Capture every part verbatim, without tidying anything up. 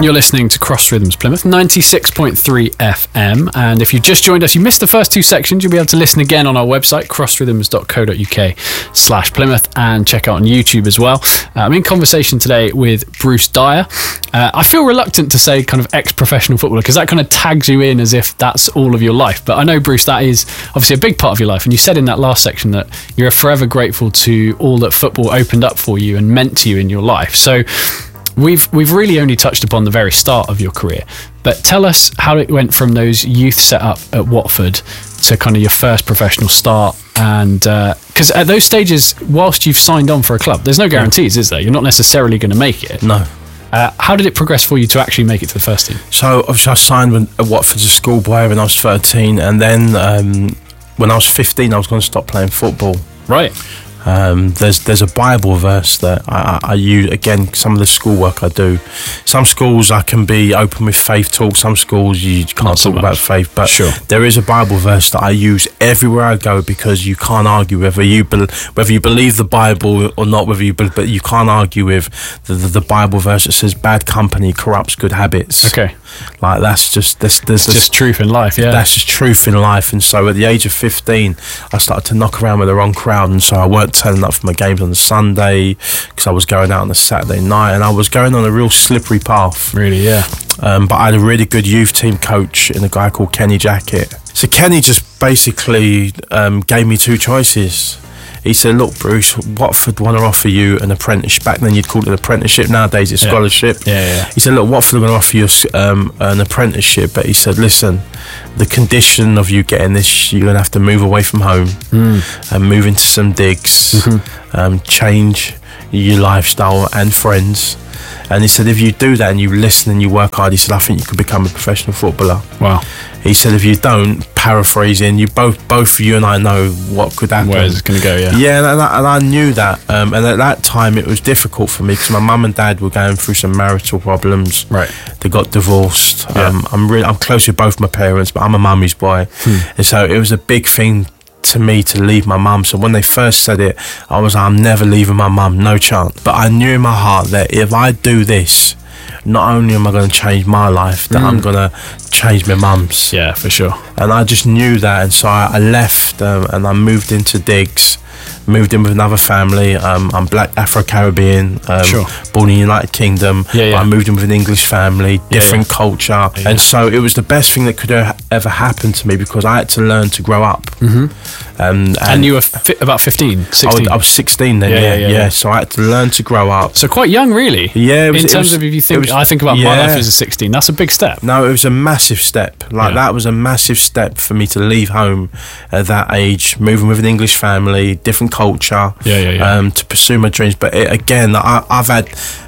You're listening to Cross Rhythms Plymouth, ninety-six point three F M. And if you've just joined us, you missed the first two sections, you'll be able to listen again on our website, crossrhythms dot co dot uk slash Plymouth, and check out on YouTube as well. Uh, I'm in conversation today with Bruce Dyer. Uh, I feel reluctant to say kind of ex-professional footballer, because that kind of tags you in as if that's all of your life. But I know, Bruce, that is obviously a big part of your life. And you said in that last section that you're forever grateful to all that football opened up for you and meant to you in your life. So We've we've really only touched upon the very start of your career, but tell us how it went from those youth set up at Watford to kind of your first professional start. And because uh, at those stages, whilst you've signed on for a club, there's no guarantees, is there? You're not necessarily going to make it. No. Uh, how did it progress for you to actually make it to the first team? So obviously I signed at Watford as a schoolboy when I was thirteen, and then um, when I was fifteen, I was going to stop playing football. Right. Um, there's there's a Bible verse that I, I, I use, again, some of the schoolwork I do. Some schools I can be open with faith talk, some schools you can't Not so talk much. about faith, but Sure. there is a Bible verse that I use everywhere I go, because you can't argue whether you be, whether you believe the Bible or not, whether you be, but you can't argue with the, the, the Bible verse that says bad company corrupts good habits. Okay. Like that's just this this It's just truth in life, yeah. That's just truth in life. And so at the age of fifteen, I started to knock around with the wrong crowd, and so I weren't turning up for my games on the Sunday because I was going out on a Saturday night, and I was going on a real slippery path. Really, yeah. Um, but I had a really good youth team coach in a guy called Kenny Jackett. So Kenny just basically um, gave me two choices. He said, look, Bruce, Watford want to offer you an apprenticeship. Back then you'd call it an apprenticeship. Nowadays it's Yeah. scholarship. Yeah, yeah. He said, look, Watford want to offer you um, an apprenticeship. But he said, listen, the condition of you getting this, you're going to have to move away from home Mm. and move into some digs, Mm-hmm. um, change your lifestyle and friends. And he said, if you do that and you listen and you work hard, he said, I think you could become a professional footballer. Wow. He said, if you don't, paraphrasing, you both, both you and I know what could happen. Where's it going to go, yeah? Yeah, and I, and I knew that. Um, and at that time, it was difficult for me because my mum and dad were going through some marital problems. Right. They got divorced. Yeah. Um, I'm really, I'm close with both my parents, but I'm a mummy's boy. Hmm. And so it was a big thing to me to leave my mum. So when they first said it, I was like, I'm never leaving my mum, no chance. But I knew in my heart that if I do this, not only am I going to change my life, that Mm. I'm going to change my mum's. Yeah, for sure. And I just knew that, and so I, I left um, and I moved into digs, moved in with another family. Um, I'm black Afro-Caribbean, um, Sure. born in the United Kingdom. Yeah, yeah. But I moved in with an English family, different yeah. culture. Yeah. And so it was the best thing that could have ever happened to me because I had to learn to grow up. Mm-hmm. Um, and And you were fi- about fifteen, I was, sixteen. I was sixteen then, Yeah, yeah, yeah, yeah, yeah, yeah. So I had to learn to grow up. So quite young, really. Yeah, it was- in it terms was- of if you it think, was- I think about my yeah. life as a sixteen. That's a big step. No, it was a massive step. Like Yeah. that was a massive step for me to leave home at that age, moving with an English family, different culture, Yeah, yeah, yeah. Um, to pursue my dreams. But it, again, I, I've had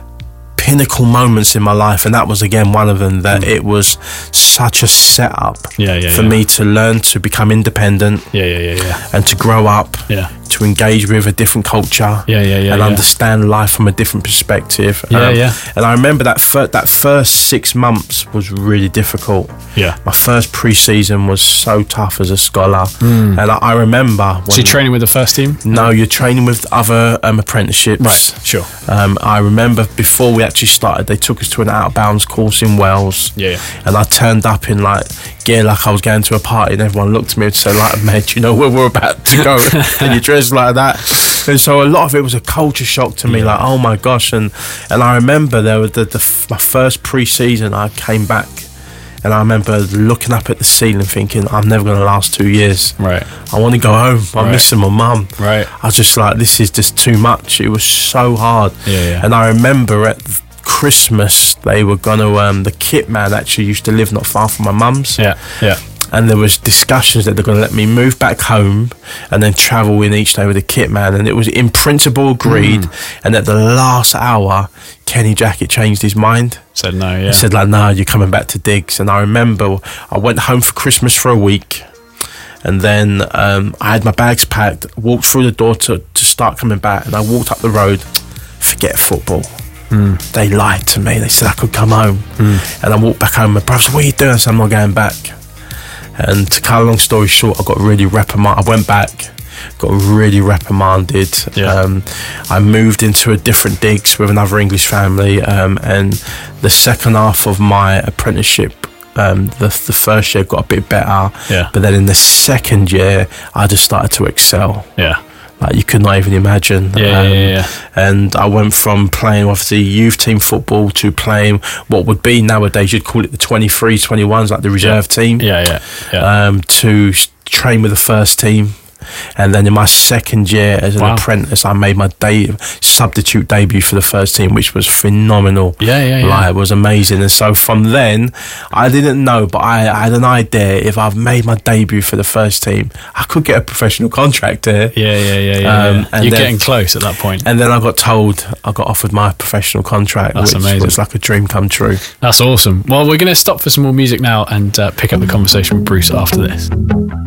pinnacle moments in my life, and that was again one of them. That it was such a setup Yeah, yeah, for yeah. me to learn to become independent Yeah, yeah, yeah, yeah. and to grow up. Yeah. To engage with a different culture, Yeah, yeah, yeah, and yeah. understand life from a different perspective. Yeah, yeah. And I remember that fir- that first six months was really difficult. Yeah. My first pre-season was so tough as a scholar, and I, I remember. When, So you're training with the first team? No, you're training with other um, apprenticeships. Right, sure. Um, I remember before we actually started, they took us to an out-of-bounds course in Wales. Yeah, yeah. And I turned up in like gear like I was going to a party, and everyone looked at me and said, like, mate, you know where we're about to go? And you dress like that. And so a lot of it was a culture shock to me, like, oh my gosh. And and I remember there was the, the my first pre-season, I came back, and I remember looking up at the ceiling thinking, I'm never going to last two years. Right. I want to go home. I'm Right. missing my mum. Right. I was just like, this is just too much. It was so hard. Yeah, yeah. And I remember at Christmas, they were going to, um, the kit man actually used to live not far from my mum's. Yeah, yeah. And there was discussions that they're going to let me move back home and then travel in each day with the kit man. And it was in principle agreed. Mm. And at the last hour, Kenny Jackett changed his mind. Said no, yeah. He said, like, no, you're coming back to digs. And I remember I went home for Christmas for a week. And then um, I had my bags packed, walked through the door to, to start coming back. And I walked up the road, forget football. Mm. They lied to me. They said I could come home. Mm. And I walked back home. My brother said, what are you doing? I said, I'm not going back. And to cut a long story short, I got really reprimanded. I went back got really reprimanded. Yeah. Um, I moved into a different digs with another English family, um, and the second half of my apprenticeship, um, the, the first year got a bit better, Yeah. but then in the second year, I just started to excel. Yeah. Like you could not even imagine. Yeah, um, yeah, yeah, yeah. And I went from playing obviously youth team football to playing what would be nowadays, you'd call it the twenty-threes, twenty-ones, like the reserve team. Yeah, yeah, yeah. Um, to s- train with the first team. And then in my second year as an Wow. apprentice, I made my de- substitute debut for the first team, which was phenomenal. Yeah, yeah, yeah. Like, it was amazing. And so from then, I didn't know, but I, I had an idea. If I've made my debut for the first team, I could get a professional contract here. Yeah, yeah, yeah, yeah. Um, yeah. and You're then- getting close at that point. And then I got told, I got offered my professional contract, That's which amazing. was like a dream come true. That's awesome. Well, we're going to stop for some more music now and uh, pick up the conversation with Bruce after this.